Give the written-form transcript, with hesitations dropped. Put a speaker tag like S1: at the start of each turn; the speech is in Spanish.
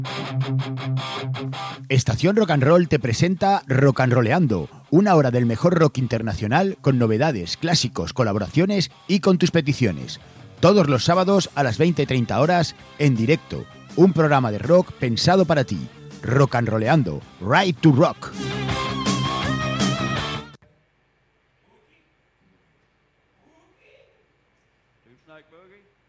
S1: Estación Rock and Roll te presenta Rock and Rolleando, una hora del mejor rock internacional con novedades, clásicos, colaboraciones y con tus peticiones. Todos los sábados a las 20:30 horas en directo. Un programa de rock pensado para ti. Rock and Rolleando, Right to Rock.
S2: Like boogie?